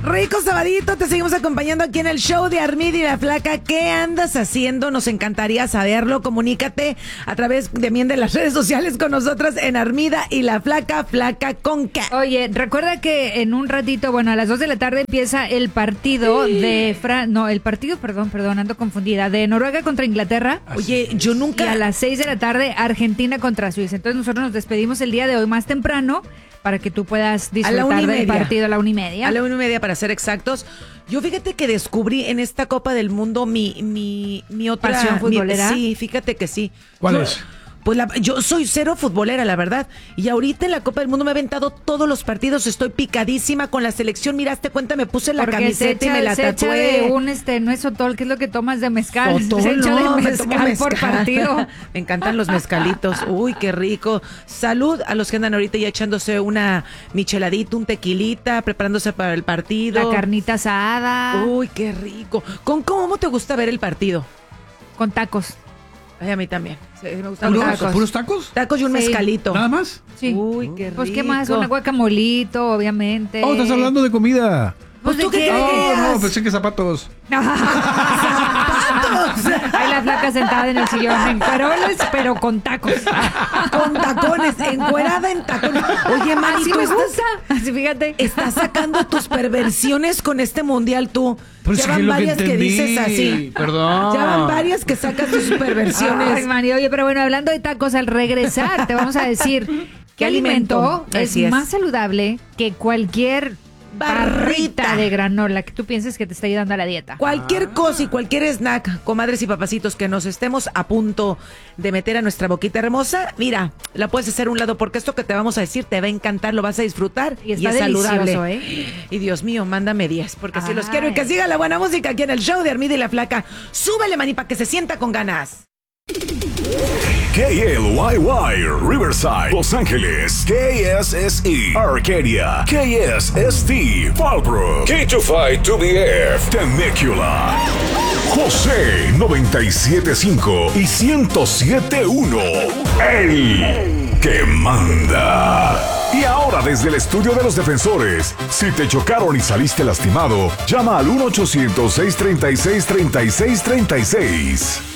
Rico sabadito, te seguimos acompañando aquí en el show de Armida y la Flaca. ¿Qué andas haciendo? Nos encantaría saberlo. Comunícate a través también de las redes sociales con nosotras en Armida y la Flaca, Flaca con K. Oye, recuerda que en un ratito, bueno, a las 2 de la tarde empieza el partido perdón, ando confundida, de Noruega contra Inglaterra. Oye, yo nunca... Y a las 6 de la tarde, Argentina contra Suiza. Entonces nosotros nos despedimos el día de hoy más temprano para que tú puedas disfrutar del partido a la 1:30. A la 1:30 para ser exactos. Yo fíjate que descubrí en esta Copa del Mundo mi otra... ¿Pasión futbolera? Sí, fíjate que sí. ¿Cuál es? Pues yo soy cero futbolera, la verdad. Y ahorita en la Copa del Mundo me he aventado todos los partidos. Estoy picadísima con la selección. Miraste cuenta, me puse la camiseta y me la tatué. Se echa de no es sotol, ¿qué es lo que tomas de mezcal? Sotol, se echa no, de mezcal por partido. Me encantan los mezcalitos. Uy, qué rico. Salud a los que andan ahorita ya echándose una micheladita, un tequilita, preparándose para el partido. La carnita asada. Uy, qué rico. ¿Cómo te gusta ver el partido? Con tacos. Ay, a mí también. Sí, me gustan los tacos. ¿Puros tacos? Tacos y un mezcalito. ¿Nada más? Sí. Uy, qué rico. Pues, ¿qué más? Un guacamolito, obviamente. Oh, estás hablando de comida. Pues tú ¿de qué qué? querías? No, pensé que zapatos. Ahí la Flaca sentada en el sillón, en cueroles, pero con tacos. Con tacones, encuerada en tacones. Oye, Mari, Así tú me gusta. Así, fíjate. estás sacando tus perversiones con este mundial tú. Pues Ya es van lo que varias que entendí. dices así. Perdón. Ya van varias que sacas tus perversiones. Ay, Mari, oye, pero bueno, hablando de tacos, al regresar te vamos a decir qué alimento Así es es. más saludable que cualquier barrita de granola que tú pienses que te está ayudando a la dieta. Cualquier cosa y cualquier snack, comadres y papacitos, que nos estemos a punto de meter a nuestra boquita hermosa, mira, la puedes hacer a un lado porque esto que te vamos a decir te va a encantar, lo vas a disfrutar Y está es saludable. delicioso, ¿eh? Y Dios mío, mándame 10, porque si los Ay. quiero y que siga la buena música aquí en el show de Armida y la Flaca. Súbele, maní, para que se sienta con ganas. KLYY, Riverside, Los Ángeles, KSSE, Arcadia, KSST, Fallbrook, K25-2BF, Temecula, José 97.5 y 107.1, el que manda. Y ahora desde el estudio de los defensores, si te chocaron y saliste lastimado, llama al 1-800-636-3636.